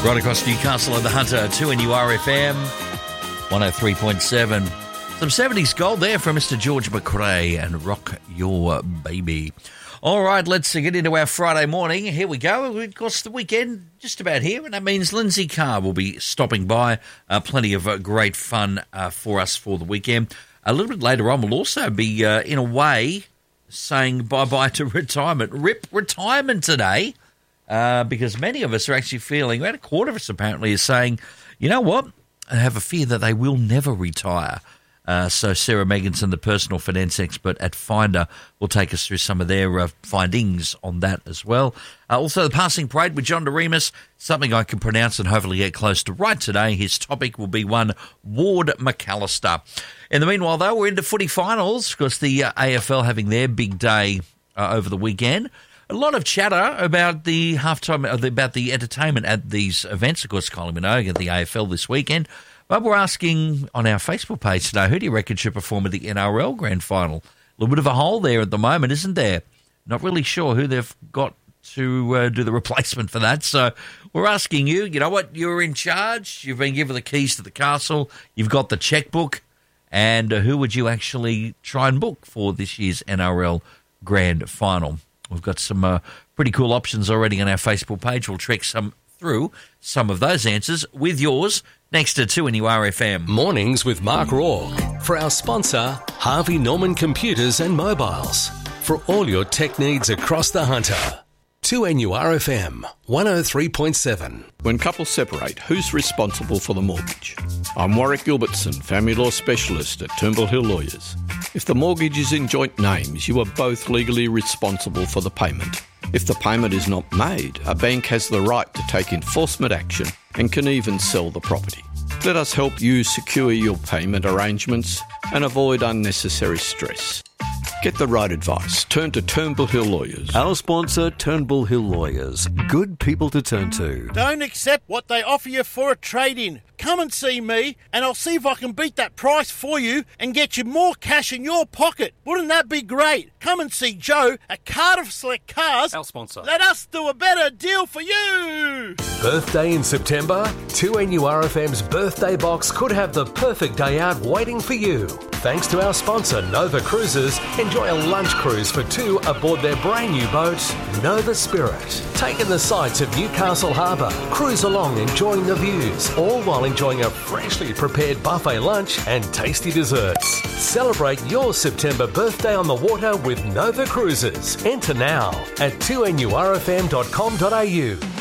Right across Newcastle and the Hunter, 2NURFM, 103.7. Some 70s gold there from Mr. George McRae and Rock Your Baby. All right, let's get into our Friday morning. Here we go. Of course, the weekend just about here, and that means Lindsay Carr will be stopping by. Plenty of great fun for us for the weekend. A little bit later on, we'll also be, in a way, saying bye-bye to retirement. RIP retirement today. Because many of us are actually feeling, about a quarter of us apparently is saying, you know what, I have a fear that they will never retire. So Sarah Megginson, the personal finance expert at Finder, will take us through some of their findings on that as well. Also, the passing parade with John DeRemus, something I can pronounce and hopefully get close to right today. His topic will be one Ward McAllister. In the meanwhile, though, we're into footy finals because the AFL having their big day over the weekend. A lot of chatter about the halftime, about the entertainment at these events. Of course, Kylie Minogue at the AFL this weekend. But we're asking on our Facebook page today, who do you reckon should perform at the NRL Grand Final? A little bit of a hole there at the moment, isn't there? Not really sure who they've got to do the replacement for that. So we're asking you, you know what, you're in charge. You've been given the keys to the castle. You've got the checkbook. And who would you actually try and book for this year's NRL Grand Final? We've got some pretty cool options already on our Facebook page. We'll trek through some of those answers with yours next to 2NURFM. Mornings with Mark Rourke. For our sponsor, Harvey Norman Computers and Mobiles. For all your tech needs across the Hunter. 2NURFM 103.7. When couples separate, who's responsible for the mortgage? I'm Warwick Gilbertson, family law specialist at Turnbull Hill Lawyers. If the mortgage is in joint names, you are both legally responsible for the payment. If the payment is not made, a bank has the right to take enforcement action and can even sell the property. Let us help you secure your payment arrangements and avoid unnecessary stress. Get the right advice. Turn to Turnbull Hill Lawyers. Our sponsor, Turnbull Hill Lawyers. Good people to turn to. Don't accept what they offer you for a trade-in. Come and see me, and I'll see if I can beat that price for you and get you more cash in your pocket. Wouldn't that be great? Come and see Joe at Cardiff Select Cars. Our sponsor. Let us do a better deal for you. Birthday in September? 2NURFM's birthday box could have the perfect day out waiting for you. Thanks to our sponsor, Nova Cruises, enjoy a lunch cruise for two aboard their brand new boat, Nova Spirit. Take in the sights of Newcastle Harbour, cruise along enjoying the views, all while enjoying a freshly prepared buffet lunch and tasty desserts. Celebrate your September birthday on the water with Nova Cruises. Enter now at 2NURFM.com.au.